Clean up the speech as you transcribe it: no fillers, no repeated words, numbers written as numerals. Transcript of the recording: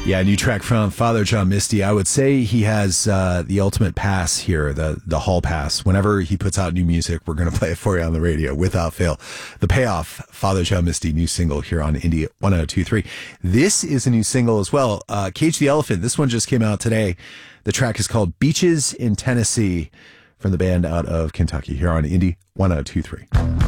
Yeah, new track from Father John Misty. I would say he has the ultimate pass here, the hall pass. Whenever he puts out new music, we're going to play it for you on the radio without fail. The Payoff, Father John Misty, new single here on Indie 102.3. This is a new single as well. Cage the Elephant. This one just came out today. The track is called Beaches in Tennessee from the band out of Kentucky here on Indie 102.3.